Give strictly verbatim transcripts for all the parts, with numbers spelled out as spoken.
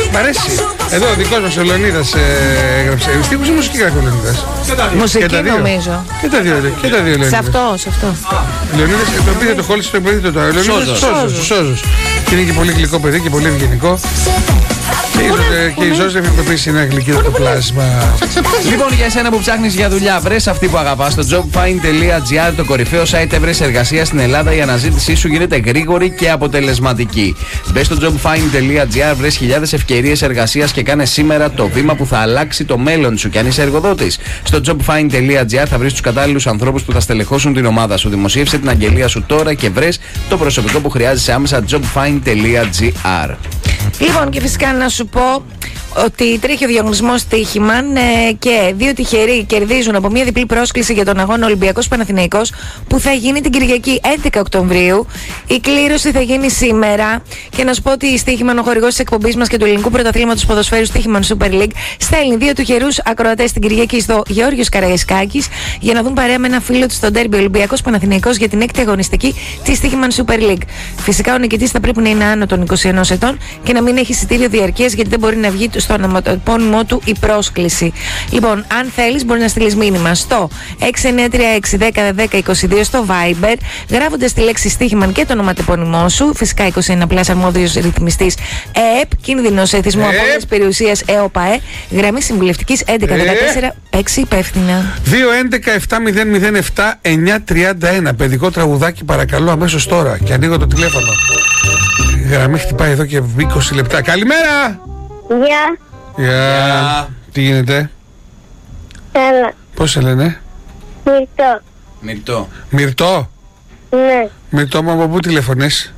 Μ' αρέσει. Εδώ ο δικός μας ο Λεωνίδας ε, έγραψε. Στίχους ή μουσική γράφει ο Λεωνίδας? Μουσική νομίζω. Και τα δύο, και τα δύο Λεωνίδας. Σε αυτό, σε αυτό. Λεωνίδας, το επίθετο χώλησε το επίθετο τώρα. Λεωνίδας Σόζος. Σόζος. Και είναι και πολύ γλυκό παιδί και πολύ ευγενικό. Και η Ζώζεφ είπε επίσης είναι γλυκίδα το πλάσμα. Λοιπόν, για εσένα που ψάχνεις για δουλειά, βρες αυτή που αγαπάς στο jobfind.gr, το κορυφαίο site έβρεση εργασία στην Ελλάδα. Η αναζήτησή σου γίνεται γρήγορη και αποτελεσματική. Μπες στο jobfind.gr, βρες χιλιάδες ευκαιρίες εργασίας και κάνε σήμερα το βήμα που θα αλλάξει το μέλλον σου. Και αν είσαι εργοδότης, στο jobfind.gr θα βρεις τους κατάλληλους ανθρώπους που θα στελεχώσουν την ομάδα σου. Δημοσίευσε την αγγελία σου τώρα και βρες το προσωπικό που χρειάζεσαι άμεσα. jobfind.gr. Λοιπόν, και φυσικά να σου πω ότι τρέχει ο διαγωνισμός Στοίχημαν ε, και δύο τυχεροί κερδίζουν από μια διπλή πρόσκληση για τον αγώνα Ολυμπιακός Παναθηναϊκός που θα γίνει την Κυριακή έντεκα Οκτωβρίου. Η κλήρωση θα γίνει σήμερα και να σου πω ότι η Στοίχημαν, ο χορηγός της εκπομπής μας και του ελληνικού πρωταθλήματος ποδοσφαίρου Στοίχημαν Super League, στέλνει δύο τυχερούς ακροατές την Κυριακή στο Γεώργιος Καραϊσκάκης για να δουν παρέα με ένα φίλο του στο ντέρμπι Ολυμπιακός Παναθηναϊκός για την έκτη αγωνιστική της Στοίχημαν Super League. Φυσικά ο νικητής θα πρέπει να είναι άνω των είκοσι ενός ετών και να μην έχει εισιτήριο διαρκείας, γιατί δεν μπορεί να βγει στο ονοματεπώνυμό του η πρόσκληση. Λοιπόν, αν θέλεις μπορεί να στείλεις μήνυμα στο έξι εννιά τρία έξι ένα μηδέν ένα μηδέν δύο δύο στο Viber, γράφοντας τη λέξη Στοίχημαν και το ονοματεπώνυμό σου. Φυσικά είκοσι ένα πλας αρμόδιος ρυθμιστής ΕΕΠ, κίνδυνος εθισμού απώλειας περιουσίας ΕΟΠΑΕ, γραμμή συμβουλευτικής έντεκα δεκατέσσερα, παίξει υπεύθυνα. δύο έντεκα επτά μηδέν μηδέν επτά εννιά τριάντα ένα. Παιδικό τραγουδάκι παρακαλώ αμέσως τώρα. Και ανοίγω το τηλέφωνο. Η γραμμή χτυπάει εδώ και είκοσι λεπτά. Καλημέρα! Γεια. Γεια. Τι γίνεται? Καλά. Πώς σε λένε? Μυρτό. Μυρτό. Μυρτό. Ναι. Μυρτό μου, από πού τηλεφωνείς?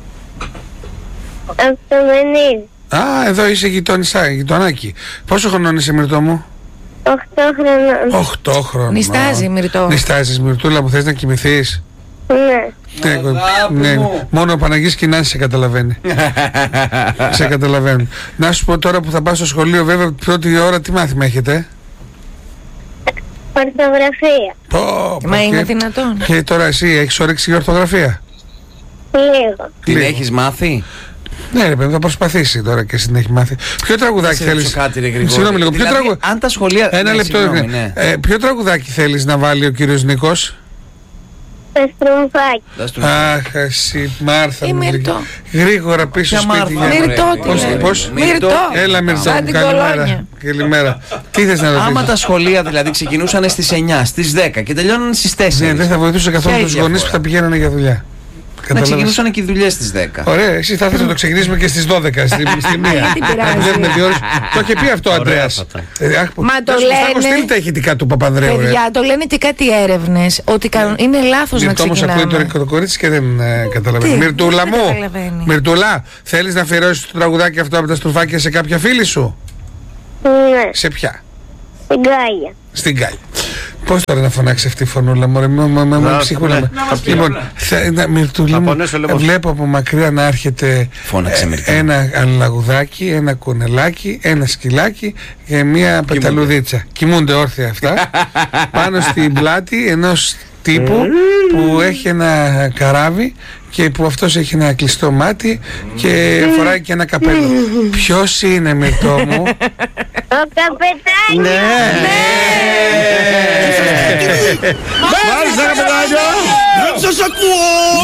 Από το Μενίδη. Α, εδώ είσαι γειτόνισσα, γειτονάκι. Πόσο χρονών είσαι Μυρτό μου? Οχτώ χρονών. Οχτώ χρονών. Νιστάζει Μυρτό. Νιστάζεις Μυρτούλα μου, θες να κοιμηθείς? Ναι. Ναι, ναι, μόνο ο Παναγής Κινάνης σε καταλαβαίνει. Σε καταλαβαίνουν. Να σου πω τώρα που θα πάω στο σχολείο, βέβαια πρώτη ώρα τι μάθημα έχετε? Ορθογραφία. Πω, Μα πω, είναι και- δυνατόν? Και τώρα εσύ έχεις όρεξη για ορθογραφία? Λίγο. Την Λίγο. έχεις μάθει? Ναι ρε παιδί, θα προσπαθήσει τώρα και εσύ την έχει μάθει. Ποιο τραγουδάκι Σε θέλεις? ρωτήσω κάτι, ρε Γρηγόρη. Συγγνώμη λίγο, ποιο Δηλαδή, τραγου- αν τα σχολεία... Ένα Ναι, λεπτό. συγγνώμη, ναι. ναι. Ε, ποιο τραγουδάκι θέλεις να βάλει ο κύριος Νίκος? Το στρουμφάκι. Δώσ' του- Αχ, εσύ Μάρθα Η μου, Μυρτώ. γρήγορα πίσω Ποια σπίτι. Μάρθα, για- Μυρτώ μωρέ, τη Πώς- λένε. πώς? Μυρτώ. Έλα Μυρτώ, Σαν μου, την καλημέρα. κολόνια. Καλημέρα. Τι θες να ρωτήσεις? Άμα τα σχολεία δηλαδή ξεκινούσαν στις εννιά, στις δέκα και τελειώναν στις τέσσερις. Ναι, δεν θα βοηθούσε καθόλου Ποια τους η γονείς που διαφορά? θα πηγαίνανε για δουλειά. Να Καταλάβες? ξεκινούσαν και οι δουλειές στις δέκα. Ωραία, εσύ θα ήθελες να το ξεκινήσουμε και στις δώδεκα, στη, στη μία. Τι πειράζει. Να βλέπουμε τι ώρες. Το είχε πει αυτό ο Ανδρέας. Ε, αχ, Μα το τέλος, θα έχω λένε- στείλει τα ηχητικά του Παπανδρέου. ρε. Παιδιά, το λένε και κάτι έρευνες ότι κα- είναι λάθος να Μυρτώ όμως ακούει ξεκινάμε. το, το κορίτσι και δεν ε, καταλαβαίνει. Τι, Μυρτούλα δεν μου, καταλαβαίνει. Μυρτούλα, θέλεις να αφιερώσεις το τραγουδάκι αυτό από τα στρουφάκια σε κάποια φίλη σου? Ναι. Σε ποια? Την Κάγια. Στην Κάλια. Πώς τώρα να φωνάξει αυτή η φωνούλα, μωρέ, με, με, με, με Να, ψυχούλα. ναι, με. να, Λοιπόν, να. θε- να, Μυρτούλα Να μου, πονέσω λίγο. βλέπω από μακριά να έρχεται Φώναξε, ε, Μυρτώ. ένα αλαγουδάκι, ένα κουνελάκι, ένα σκυλάκι και μία πεταλουδίτσα. Κοιμούνται όρθια αυτά πάνω στην πλάτη ενός τύπου που έχει ένα καράβι και που αυτός έχει ένα κλειστό μάτι και φοράει και ένα καπέλο. Ποιος είναι, Μυρτώ μου? Ο καπετάνιος. Ναι. Μάλιστα, καπετάνιο. Δεν σας ακούω!